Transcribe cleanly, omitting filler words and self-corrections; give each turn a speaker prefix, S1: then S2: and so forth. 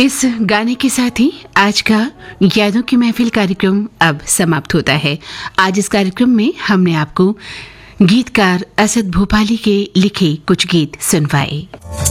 S1: इस गाने के साथ ही आज का यादों की महफिल कार्यक्रम अब समाप्त होता है। आज इस कार्यक्रम में हमने आपको गीतकार असद भोपाली के लिखे कुछ गीत सुनवाए।